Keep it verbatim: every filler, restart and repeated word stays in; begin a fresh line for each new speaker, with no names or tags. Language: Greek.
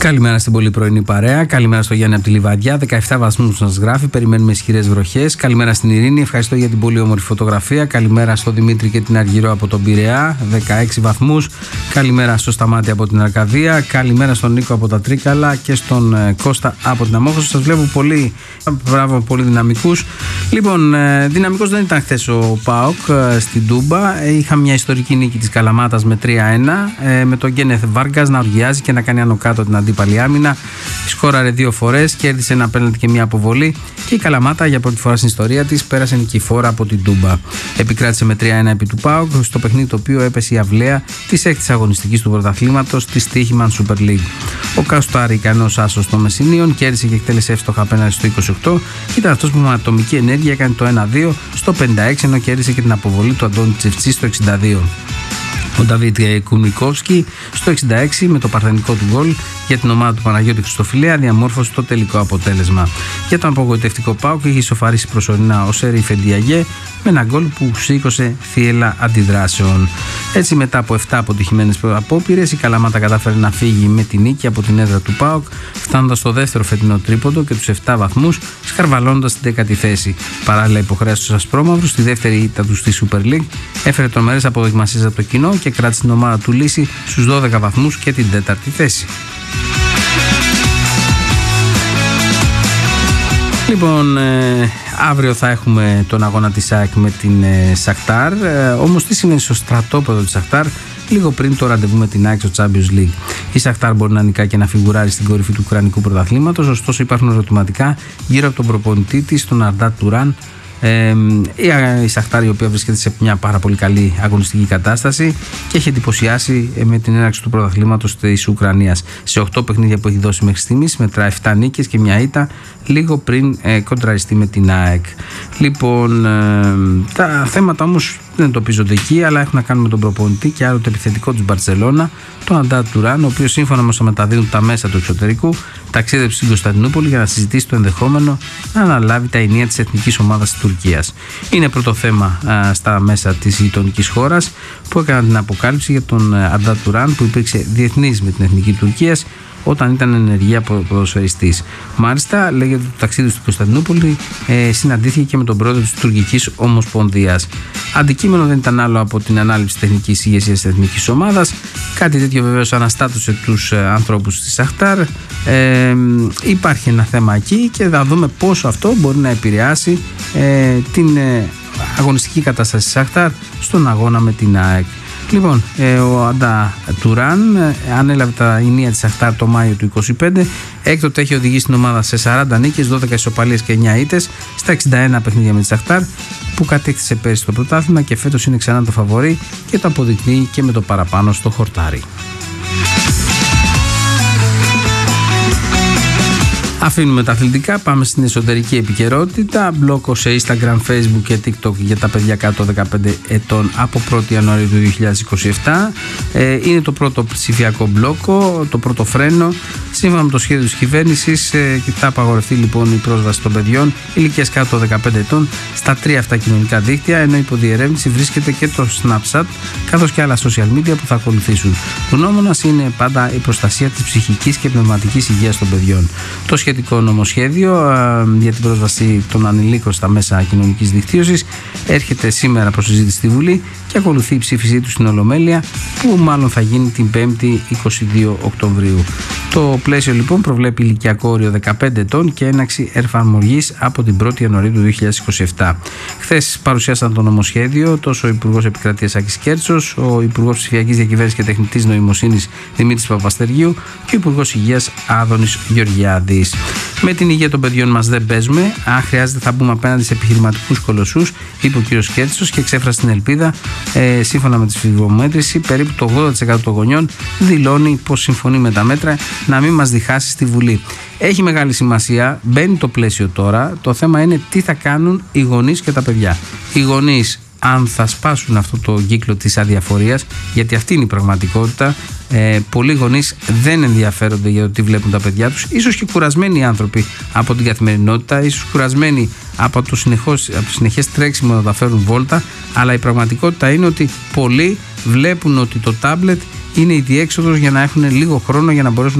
Καλημέρα στην πολύ πρωινή παρέα. Καλημέρα στο Γιάννη από τη Λιβαδιά. δεκαεπτά βαθμούς μας γράφει. Περιμένουμε ισχυρές βροχές. Καλημέρα στην Ειρήνη. Ευχαριστώ για την πολύ όμορφη φωτογραφία. Καλημέρα στο Δημήτρη και την Αργυρό από τον Πειραιά. δεκαέξι βαθμούς. Καλημέρα στο Σταμάτη από την Αρκαδία. Καλημέρα στον Νίκο από τα Τρίκαλα και στον ε, Κώστα από την Αμόχωστο. Σας βλέπω πολύ, μπράβο, πολύ δυναμικούς. Λοιπόν, ε, δυναμικός δεν ήταν χθες ο ΠΑΟΚ ε, στην Τούμπα. Ε, είχα μια ιστορική νίκη της Καλαμάτας με τρία ένα. Ε, με τον Γκένεθ Βάργκας να οργιάζει και να κάνει άνω κάτω την αντίπαλη άμυνα. Σκόραρε δύο φορές, κέρδισε ένα πέναλτι και μια αποβολή. Και η Καλαμάτα για πρώτη φορά στην ιστορία της πέρασε νικηφόρα από την Τούμπα. Επικράτησε με τρία ένα επί του ΠΑΟΚ, στο παιχνίδι το οποίο έπεσε η αυλαία της έκτης αγωνιστικής του πρωταθλήματος της Τύχημαν Super League. Ο Καστάρη, ικανός άσος των Μεσσηνίων, κέρδισε και εκτέλεσε εύστοχα απέναντι στο είκοσι οκτώ. Ήταν αυτός που με ατομική ενέργεια έκανε το ένα δύο στο πενήντα έξι, ενώ κέρδισε και την αποβολή του Αντώνη Τσιφτσί στο εξήντα δύο. Ο Νταβίτ Κουνικόφσκι στο εξήντα έξι με το παρθενικό του γκολ για την ομάδα του Παναγιώτη Χριστοφιλέα διαμόρφωσε το τελικό αποτέλεσμα. Για τον απογοητευτικό ΠΑΟΚ είχε ισοφαρίσει προσωρινά ο Σέρι Φεντιαγέ με ένα γκολ που σήκωσε θύελλα αντιδράσεων. Έτσι, μετά από επτά αποτυχημένες απόπειρες, η Καλαμάτα κατάφερε να φύγει με τη νίκη από την έδρα του ΠΑΟΚ, φτάνοντας στο δεύτερο φετινό τρίποντο και τους επτά βαθμούς, σκαρβαλώνοντας την δέκατη θέση. Παράλληλα, υποχρέωσε τους ασπρόμαυρους στη δεύτερη ήττα του στη Super League, έφερε τρομερές αποδοκιμασίες από το κοινό και κράτησε την ομάδα του Λύση στους δώδεκα βαθμούς και την τέταρτη θέση. Λοιπόν, ε, αύριο θα έχουμε τον αγώνα της ΑΕΚ με την ε, Σαχτάρ, ε, όμως τι σημαίνει στο στρατόπεδο της Σαχτάρ λίγο πριν το ραντεβού με την ΑΕΚ στο Champions League. Η Σαχτάρ μπορεί να νικά και να φιγουράρει στην κορυφή του Ουκρανικού πρωταθλήματος, ωστόσο υπάρχουν ερωτηματικά γύρω από τον προπονητή της, τον Αρντά Τουράν. Ε, η Σαχτάρ, η οποία βρίσκεται σε μια πάρα πολύ καλή αγωνιστική κατάσταση και έχει εντυπωσιάσει με την έναρξη του πρωταθλήματος της Ουκρανίας. Σε οκτώ παιχνίδια που έχει δώσει μέχρι στιγμής μετρά επτά νίκες και μια ήττα, λίγο πριν ε, κοντραριστεί με την ΑΕΚ. Λοιπόν, ε, τα θέματα όμως δεν εντοπίζονται εκεί, αλλά έχουν να κάνουν με τον προπονητή και άλλο το επιθετικό της Μπαρτσελώνα, τον Αρντά Τουράν, ο οποίος σύμφωνα με όσο μεταδίδουν τα μέσα του εξωτερικού ταξίδεψε στην Κωνσταντινούπολη για να συζητήσει το ενδεχόμενο να αναλάβει τα ενία της εθνικής ομάδας της Τουρκίας. Είναι πρώτο θέμα α, στα μέσα της γειτονικής χώρας που έκαναν την αποκάλυψη για τον Αρντά Τουράν, που υπήρξε διεθνής με την εθνική Τουρκίας όταν ήταν ενεργεία ποδοσφαιριστής. Μάλιστα, λέγεται ότι το ταξίδι στην Κωνσταντινούπολη ε, συναντήθηκε και με τον πρόεδρο της Τουρκικής Ομοσπονδίας. Αντικείμενο δεν ήταν άλλο από την ανάληψη τεχνικής ηγεσίας της εθνικής ομάδας. Κάτι τέτοιο βεβαίως αναστάτωσε τους ε, ανθρώπους της Σαχτάρ. Ε, υπάρχει ένα θέμα εκεί και θα δούμε πόσο αυτό μπορεί να επηρεάσει ε, την ε, αγωνιστική κατάσταση της Σαχτάρ στον αγώνα με την ΑΕΚ. Λοιπόν, ε, ο Αρντά Τουράν ε, ανέλαβε τα ηνία της Σαχτάρ το Μάιο του είκοσι πέντε. Έκτοτε έχει οδηγήσει την ομάδα σε σαράντα νίκες, δώδεκα ισοπαλίες και εννιά ήττες στα εξήντα ένα παιχνίδια με τη Σαχτάρ, που κατέκτησε πέρυσι το πρωτάθλημα και φέτος είναι ξανά το φαβορί και το αποδεικνύει και με το παραπάνω στο χορτάρι. Αφήνουμε τα αθλητικά, πάμε στην εσωτερική επικαιρότητα. Μπλόκο σε Instagram, Facebook και TikTok για τα παιδιά κάτω δεκαπέντε ετών από πρώτη Ιανουαρίου του δύο χιλιάδες είκοσι επτά. Ε, είναι το πρώτο ψηφιακό μπλόκο, το πρώτο φρένο. Σύμφωνα με το σχέδιο της κυβέρνησης, ε, θα απαγορευτεί λοιπόν η πρόσβαση των παιδιών ηλικίας κάτω δεκαπέντε ετών στα τρία αυτά κοινωνικά δίκτυα, ενώ υπό διερεύνηση βρίσκεται και το Snapchat καθώς και άλλα social media που θα ακολουθήσουν. Το νόμονας είναι πάντα η προστασία της ψυχικής και πνευματικής υγείας των παιδιών. Το σχετικό νομοσχέδιο α, για την πρόσβαση των ανηλίκων στα μέσα κοινωνικής δικτύωσης έρχεται σήμερα προς συζήτηση στη Βουλή και ακολουθεί η ψήφισή του στην Ολομέλεια, που μάλλον θα γίνει την πέμπτη εικοστή δεύτερη Οκτωβρίου. Το πλαίσιο λοιπόν προβλέπει ηλικιακό όριο δεκαπέντε ετών και έναρξη εφαρμογής από την πρώτη Ιανουαρίου του δύο χιλιάδες είκοσι επτά. Χθες παρουσιάσαν το νομοσχέδιο τόσο ο Υπουργός Επικρατείας Άκης Κέρτσος, ο Υπουργός Ψηφιακής Διακυβέρνησης και Τεχνητής Νοημοσύνης Δημήτρης Παπαστεργίου και ο Υπουργός Υγείας Άδωνης Γεωργιάδης. Με την υγεία των παιδιών μας δεν παίζουμε. Αν χρειάζεται, θα μπούμε απέναντι σε επιχειρηματικούς κολοσσούς, είπε ο κ. Κέρτσος και εξέφρασε την ελπίδα. Ε, σύμφωνα με τη φιβομέτρηση, περίπου το ογδόντα τοις εκατό των γονιών δηλώνει πως συμφωνεί με τα μέτρα να μην μας διχάσει στη Βουλή. Έχει μεγάλη σημασία, μπαίνει το πλαίσιο τώρα. Το θέμα είναι τι θα κάνουν οι γονείς και τα παιδιά. Οι γονείς, αν θα σπάσουν αυτό το κύκλο της αδιαφορίας, γιατί αυτή είναι η πραγματικότητα. Ε, πολλοί γονείς δεν ενδιαφέρονται για το τι βλέπουν τα παιδιά τους, ίσως και κουρασμένοι άνθρωποι από την καθημερινότητα, ίσως κουρασμένοι από το, συνεχώς, από το συνεχές τρέξιμο να τα φέρουν βόλτα, αλλά η πραγματικότητα είναι ότι πολλοί βλέπουν ότι το τάμπλετ είναι η διέξοδος για να έχουν λίγο χρόνο για να μπορέσουν